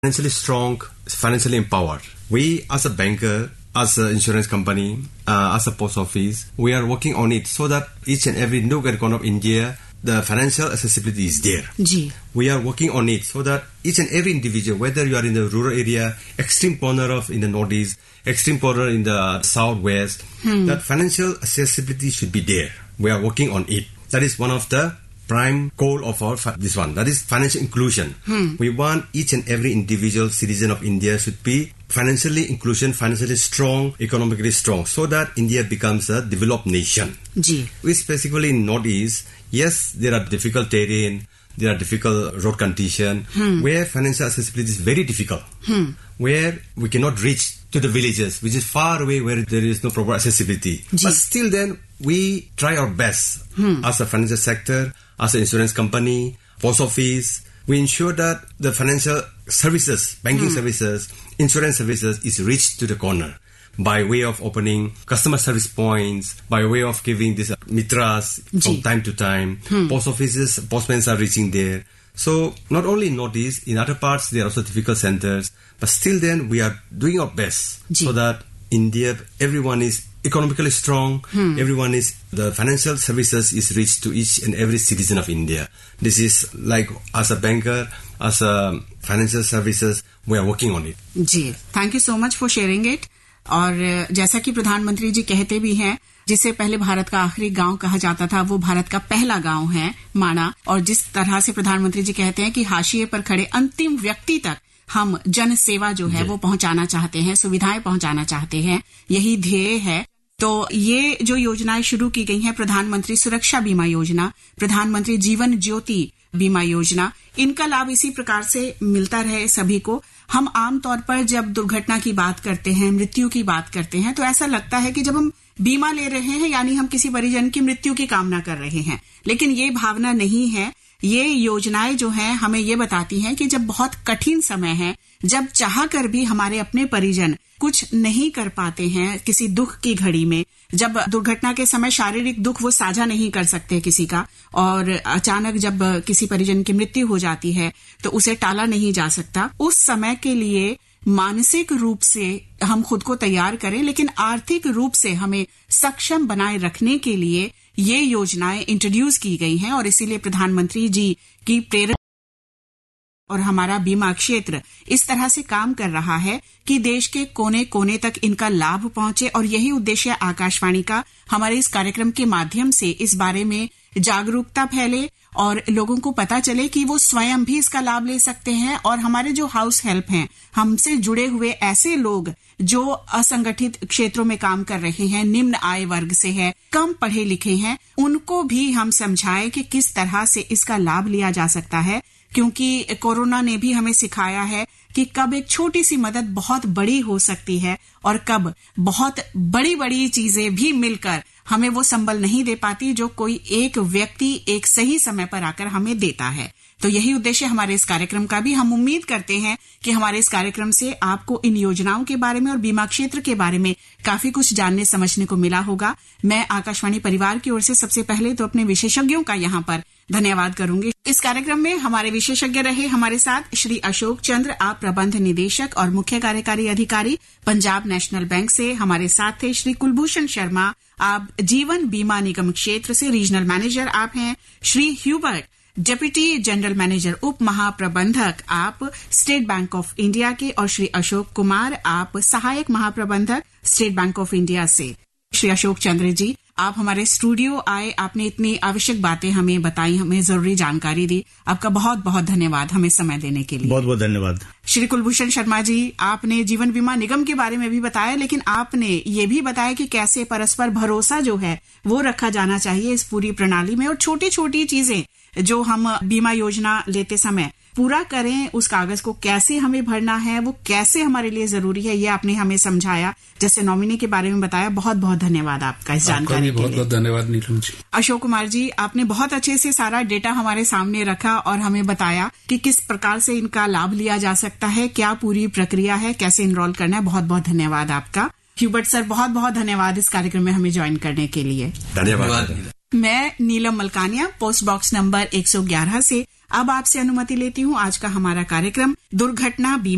financially strong, financially empowered. We as a banker, as an insurance company, as a post office, we are working on it so that each and every nook and corner of India, the financial accessibility is there. Ji. We are working on it so that each and every individual, whether you are in the rural area, extreme corner of in the northeast, extreme corner in the southwest, that financial accessibility should be there. We are working on it. That is one of the prime goal of our this one. That is financial inclusion. We want each and every individual citizen of India should be financially inclusion, financially strong, economically strong, so that India becomes a developed nation. Ji. We specifically in Northeast, yes, there are difficult terrain, there are difficult road condition, where financial accessibility is very difficult, where we cannot reach to the villages, which is far away where there is no proper accessibility. But still then, we try our best as a financial sector, as an insurance company, post office. We ensure that the financial services, banking services, insurance services is reached to the corner by way of opening customer service points, by way of giving these mitras from time to time. Post offices, postmen are reaching there. So not only in Northeast, in other parts there are also difficult centers, but still then we are doing our best so that India, everyone is economically strong, everyone is, the financial services is reached to each and every citizen of India. This is like as a banker, as a financial services, we are working on it. Ji, thank you so much for sharing it. और जैसा कि प्रधानमंत्री जी कहते भी हैं, जिसे पहले भारत का आखिरी गांव कहा जाता था, वो भारत का पहला गांव है माणा। और जिस तरह से प्रधानमंत्री जी कहते हैं कि हाशिए पर खड़े अंतिम व्यक्ति तक हम जन सेवा जो है वो पहुंचाना चाहते हैं, सुविधाएं पहुंचाना चाहते हैं, यही ध्येय है। तो ये जो योजनाएं शुरू की गई हैं, प्रधानमंत्री सुरक्षा बीमा योजना, प्रधानमंत्री जीवन ज्योति बीमा योजना, इनका लाभ इसी प्रकार से मिलता रहे सभी को। हम आमतौर पर जब दुर्घटना की बात करते हैं, मृत्यु की बात करते हैं, तो ऐसा लगता है कि जब हम बीमा ले रहे हैं यानी हम किसी परिजन की मृत्यु की कामना कर रहे हैं, लेकिन ये भावना नहीं है। ये योजनाएं जो हैं हमें ये बताती हैं कि जब बहुत कठिन समय है, जब चाह कर भी हमारे अपने परिजन कुछ नहीं कर पाते हैं किसी दुख की घड़ी में, जब दुर्घटना के समय शारीरिक दुख वो साझा नहीं कर सकते किसी का, और अचानक जब किसी परिजन की मृत्यु हो जाती है तो उसे टाला नहीं जा सकता, उस समय के लिए मानसिक रूप से हम खुद को तैयार करें, लेकिन आर्थिक रूप से हमें सक्षम बनाए रखने के लिए ये योजनाएं इंट्रोड्यूस की गई हैं। और इसीलिए प्रधानमंत्री जी की प्रेरणा और हमारा बीमा क्षेत्र इस तरह से काम कर रहा है कि देश के कोने कोने तक इनका लाभ पहुंचे। और यही उद्देश्य आकाशवाणी का, हमारे इस कार्यक्रम के माध्यम से इस बारे में जागरूकता फैले और लोगों को पता चले कि वो स्वयं भी इसका लाभ ले सकते हैं। और हमारे जो हाउस हेल्प हैं, हमसे जुड़े हुए ऐसे लोग जो असंगठित क्षेत्रों में काम कर रहे हैं, निम्न आय वर्ग से है, कम पढ़े लिखे हैं, उनको भी हम समझाएं कि किस तरह से इसका लाभ लिया जा सकता है। क्योंकि कोरोना ने भी हमें सिखाया है कि कब एक छोटी सी मदद बहुत बड़ी हो सकती है और कब बहुत बड़ी बड़ी चीजें भी मिलकर हमें वो संबल नहीं दे पाती जो कोई एक व्यक्ति एक सही समय पर आकर हमें देता है। तो यही उद्देश्य हमारे इस कार्यक्रम का भी। हम उम्मीद करते हैं कि हमारे इस कार्यक्रम से आपको इन योजनाओं के बारे में और बीमा क्षेत्र के बारे में काफी कुछ जानने समझने को मिला होगा। मैं आकाशवाणी परिवार की ओर से सबसे पहले तो अपने विशेषज्ञों का यहाँ पर धन्यवाद करूंगी। इस कार्यक्रम में हमारे विशेषज्ञ रहे हमारे साथ श्री अशोक चंद्र, आप प्रबंध निदेशक और मुख्य कार्यकारी अधिकारी पंजाब नेशनल बैंक से। हमारे साथ थे श्री कुलभूषण शर्मा, आप जीवन बीमा निगम क्षेत्र से रीजनल मैनेजर आप हैं। Shri Hubert, deputy general manager उप महाप्रबंधक आप स्टेट बैंक ऑफ इंडिया के। और श्री अशोक कुमार, आप सहायक महाप्रबंधक स्टेट बैंक ऑफ इंडिया से। श्री अशोक चंद्र जी, आप हमारे स्टूडियो आए, आपने इतनी आवश्यक बातें हमें बताई, हमें जरूरी जानकारी दी, आपका बहुत बहुत धन्यवाद हमें समय देने के लिए। बहुत बहुत धन्यवाद। श्री कुलभूषण शर्मा जी, आपने जीवन बीमा निगम के बारे में भी बताया, लेकिन आपने ये भी बताया कि कैसे परस्पर भरोसा जो है वो रखा जाना चाहिए इस पूरी प्रणाली में, और छोटी छोटी चीजें जो हम बीमा योजना लेते समय पूरा करें, उस कागज को कैसे हमें भरना है, वो कैसे हमारे लिए जरूरी है, ये आपने हमें समझाया। जैसे नॉमिनी के बारे में बताया, बहुत बहुत धन्यवाद आपका इस जानकारी के लिए। बहुत बहुत धन्यवाद नीलम जी। अशोक कुमार जी, आपने बहुत अच्छे से सारा डेटा हमारे सामने रखा और हमें बताया कि किस प्रकार से इनका लाभ लिया जा सकता है, क्या पूरी प्रक्रिया है, कैसे इनरोल करना है। बहुत बहुत धन्यवाद आपका। ह्यूबर्ट सर, बहुत बहुत धन्यवाद इस कार्यक्रम में हमें ज्वाइन करने के लिए। धन्यवाद। मैं नीलम मलकानिया, पोस्ट बॉक्स नंबर 111 से अब आपसे अनुमति लेती हूँ। आज का हमारा कार्यक्रम दुर्घटना बीमा